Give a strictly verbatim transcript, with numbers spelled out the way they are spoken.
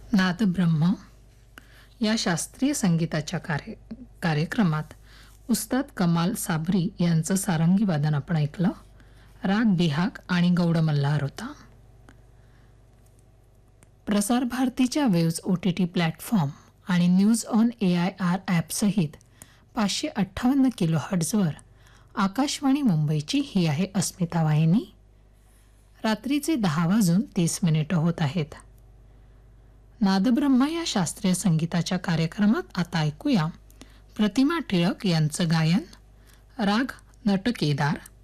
नादब्रह्म या शास्त्रीय संगीताच्या कार्य कार्यक्रमात उस्ताद कमाल साबरी यांचं सारंगी वादन आपण ऐकलं. राग बिहाग आणि गौड मल्हार होता. प्रसार भारतीच्या waves O T T platform आणि news on A I R ॲपसहित पाचशे अठ्ठावन्न किलो हर्ट्झवर आकाशवाणी मुंबईची ही आहे अस्मिता वाहिनी. रात्रीचे दहा वाजून तीस मिनिटं होत आहेत. नादब्रह्म या शास्त्रीय संगीताच्या कार्यक्रमात आता ऐकूया प्रतिमा टिळक यांचं गायन. राग नटकेदार,